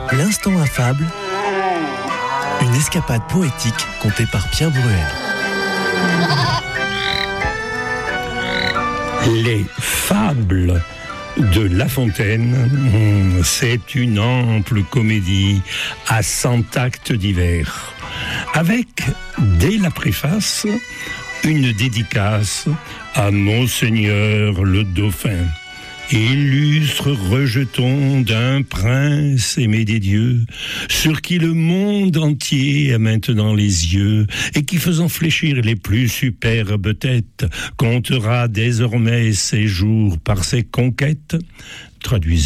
L'instant affable, une escapade poétique contée par Pierre Bruel. Les fables de La Fontaine, c'est une ample comédie à 100 actes divers, avec, dès la préface, une dédicace à Monseigneur le Dauphin. Illustre rejeton d'un prince aimé des dieux, sur qui le monde entier a maintenant les yeux, et qui, faisant fléchir les plus superbes têtes, comptera désormais ses jours par ses conquêtes. Traduisez.